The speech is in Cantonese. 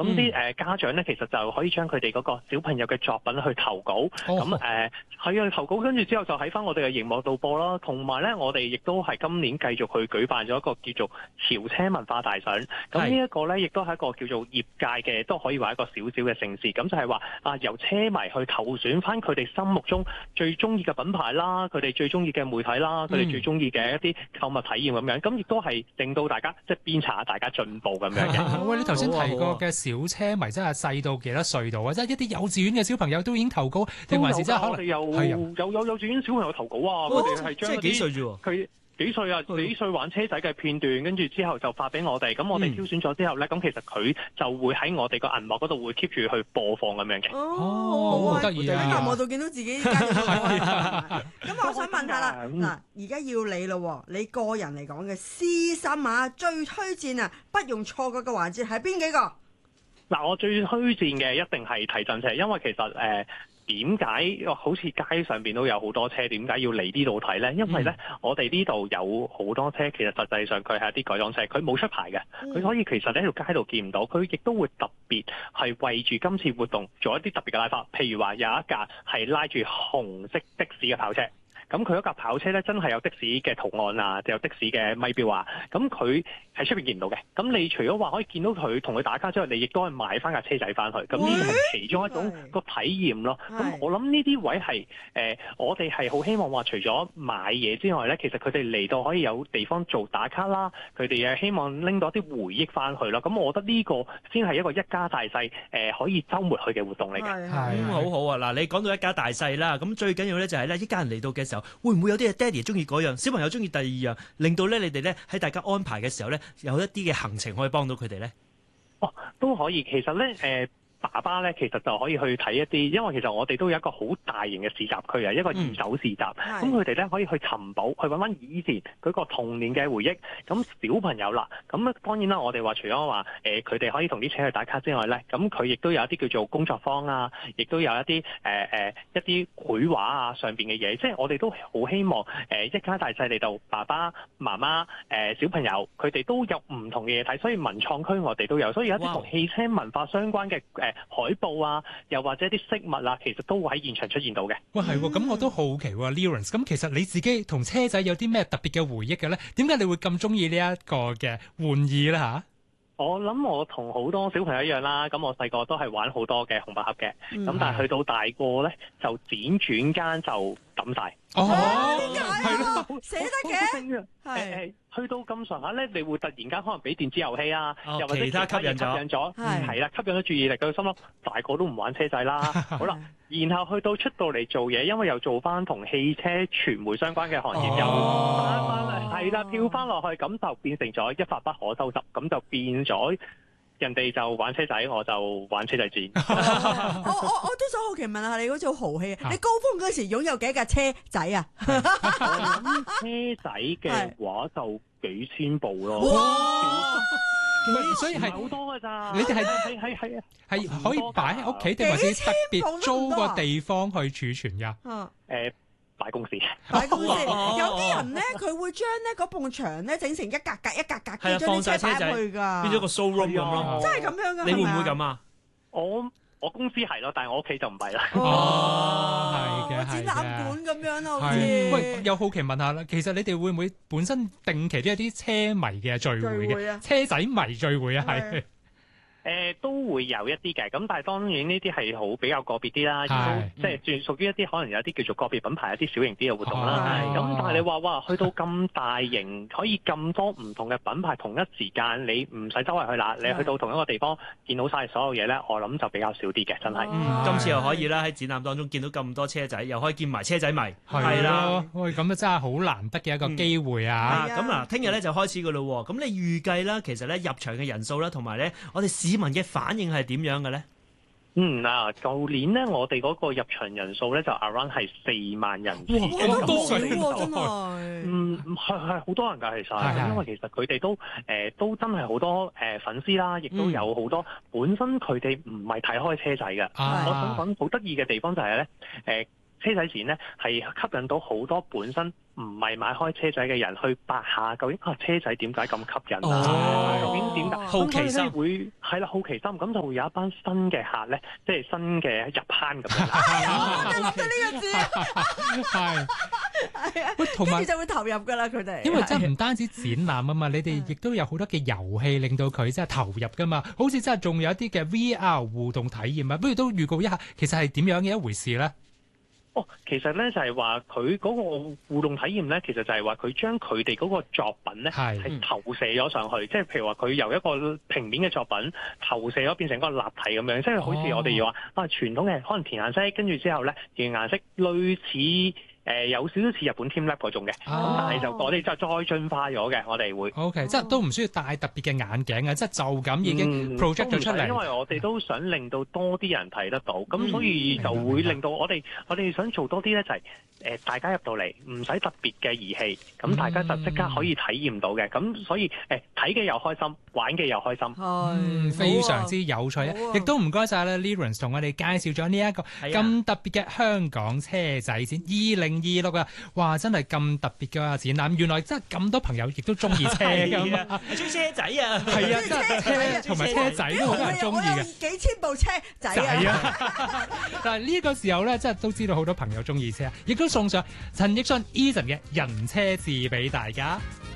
咁啲家長咧其實就可以將佢哋嗰個小朋友嘅作品去投稿，咁係啊投稿，跟住之後就喺翻我哋嘅熒幕度播啦。同埋咧，我哋亦都係今年繼續去舉辦咗一個叫做潮車文化大賞。咁呢一個咧，亦都係一個叫做業界嘅，都可以話一個小小嘅盛事。咁就係話由車迷去投選翻佢哋心目中最中意嘅品牌啦，佢哋最中意嘅媒體啦，佢哋最中意嘅一啲購物體驗咁樣。咁亦都係令到大家即係鞭策下大家進步咁樣嘅。 喂，你頭先提過嘅小車迷真係細到幾多歲度啊？即係一啲幼稚園嘅小朋友都已經投稿，定還是真係可能有幼稚園小朋友投稿啊？佢哋係將即係幾歲啫喎？ 佢幾歲啊？幾歲玩車仔嘅片段，跟住之後就發俾我哋。咁我哋挑選咗之後咧，咁其實佢就會喺我哋個銀幕嗰度會 keep 住去播放咁樣嘅。 好得意啊！ 喺銀幕度見到自己家長咁我想問下啦，嗱，而家要你咯，你個人嚟講嘅私心啊，最推薦啊，不容錯過嘅環節係邊幾個？ 嗱，我最推薦嘅一定係提振車，因為其實點解好似街上邊都有好多車，點解要嚟呢度睇呢？因為呢，我哋呢度有好多車，其實實際上佢係一啲改裝車，佢冇出牌嘅，佢可以其實喺條街度見唔到，佢亦都會特別係為住今次活動做一啲特別嘅拉法，譬如話有一架係拉住紅色的士嘅跑車。咁佢嗰架跑車咧，真係有的士嘅圖案啊，就有的士嘅咪標啊。咁佢喺出邊見唔到嘅。咁你除咗話可以見到佢同佢打卡之外，你亦都係買翻架車仔翻去。咁呢個係其中一種個體驗咯。咁我諗呢啲位係我哋係好希望話，除咗買嘢之外咧，其實佢哋嚟到可以有地方做打卡啦。佢哋希望拎到一啲回憶翻去咯。咁我覺得呢個先係一個一家大細可以週末去嘅活動嚟嘅。 好好啊！嗱，你講到一家大細啦，咁最緊要咧就係咧，一家人嚟到嘅時候，會唔會有啲爹哋中意嗰樣，小朋友中意第二樣，令到咧你哋咧喺大家安排嘅時候咧，有一啲嘅行程可以幫到佢哋咧？ 都可以。其實咧爸爸咧其實就可以去睇一啲，因為其實我哋都有一個好大型嘅市集區啊，一個二手市集。咁佢哋咧可以去尋寶，去揾翻以前佢個童年嘅回憶。咁小朋友啦，咁當然啦，我哋話除咗話佢哋可以同啲車去打卡之外咧，咁佢亦都有一啲叫做工作坊啊，亦都有一啲一啲繪畫啊上邊嘅嘢。即係我哋都好希望一家大細嚟到，爸爸媽媽小朋友，佢哋都有唔同嘅嘢睇。所以文創區我哋都有，所以有一啲同汽車文化相關嘅海報啊，又或者啲飾物啊，其實都會喺現場出現到嘅。 喂，係喎，咁我都好奇喎，Lawrence，咁其實你自己同車仔有啲咩特別嘅回憶嘅咧？點解你會咁中意呢一個嘅玩意咧嚇？ 我諗我同好多小朋友一樣啦，咁我細個都係玩好多嘅紅白盒嘅，咁但係去到大個咧，就輾轉間就抌晒。 點解啊？捨得嘅係去到咁上下咧，你會突然間可能俾電子遊戲啊，又或者其他吸引咗， 係啦，吸引咗注意力。佢心諗大個都唔玩車仔啦，好啦，然後去到出到嚟做嘢，因為又做翻同汽車傳媒相關嘅行業，又翻係啦，跳翻落去，咁就變成咗一發不可收拾，咁就變咗。人哋就玩車仔，我就玩車仔戰。 我都想好奇問下你，好似好豪氣，你高峰嗰時擁有幾架車仔啊？ 我諗車仔嘅話就幾千部咯。 所以係好多㗎咋？ 你哋係可以擺喺屋企，定或者特別租個地方去儲存㗎？ 擺公司， 擺公司。有啲人咧，佢會將咧嗰埲牆咧整成一格格一格格，將啲車擺入去㗎， 變咗個 showroom 咁咯。 真係咁樣㗎？ 你會唔會咁啊？ 我公司係咯，但係我屋企就唔係啦。 係嘅， 展覽館咁樣咯，好似。 喂，又好奇問下啦，其實你哋會唔會本身定期都有啲車迷嘅聚會嘅？車仔迷聚會啊，係。 都會有一啲嘅，咁但係當然呢啲係好比較個別啲啦，亦都即係屬於一啲可能有啲叫做個別品牌一啲小型啲嘅活動啦。咁但係你話哇，去到咁大型，可以咁多唔同嘅品牌同一時間，你唔使周圍去啦，你去到同一個地方見到晒所有嘢咧，我諗就比較少啲嘅，真係。 今次又可以啦，喺展覽當中見到咁多車仔，又可以見埋車仔迷，係啦。 喂，咁啊真係好難得嘅一個機會啊！ 咁嗱，聽日咧就開始噶咯。咁你預計啦，其實咧入場嘅人數啦，同埋咧我哋市民嘅反應係點樣嘅咧？ 舊年咧，我哋嗰個入場人數咧就 around 係4萬人次， 好多水喎，真係。 係好多人㗎，其實，因為其實佢哋都真係好多粉絲啦，亦都有好多本身佢哋唔係睇開車仔嘅。我想講好得意嘅地方就係咧， 車仔展咧係吸引到好多本身唔係買開車仔嘅人去八下究竟車仔點解咁吸引啊？究竟點解好奇心會係啦，好奇心咁就會有一班新嘅客咧，即係新嘅入坑咁樣。 我諗到呢個字， 係係啊， 同埋跟住就會投入㗎啦，佢哋。 因為真係唔單止展覽啊嘛，你哋亦都有好多嘅遊戲令到佢真係投入噶嘛，好似真係仲有一啲嘅 VR 互動體驗啊，不如都預告一下，其實係點樣嘅一回事咧？ 其實咧就係話佢嗰個互動體驗咧，其實就係話佢將佢哋嗰個作品咧係投射咗上去，即係譬如話佢由一個平面嘅作品投射咗變成一個立體咁樣，即係好似我哋要話傳統嘅可能填顏色，跟住之後咧填顏色類似。有少少似日本 TeamLab 嗰種嘅，咁但係就我哋就再進化咗嘅，我哋會。OK， 即係都唔需要戴特別嘅眼鏡啊，即係就咁已經 project 咗出嚟。 因為我哋都想令到多啲人睇得到，咁所以就會令到我哋想做多啲咧，就係大家入到嚟唔使特別嘅儀器，咁大家就即刻可以體驗到嘅，咁所以睇嘅又開心，玩嘅又開心。 非常之有趣啊！亦都唔該晒咧 Lawrence 同我哋介紹咗呢一個咁特別嘅香港車仔展2026啊！哇，真係咁特別嘅展覽，原來真係咁多朋友亦都中意車㗎嘛， 中意車仔啊！ 係啊，真係車同埋車仔都好多人中意嘅。 幾千部車仔啊！ 但係呢個時候咧，真係都知道好多朋友中意車，亦都送上陳奕迅 Eason 嘅人車誌俾大家。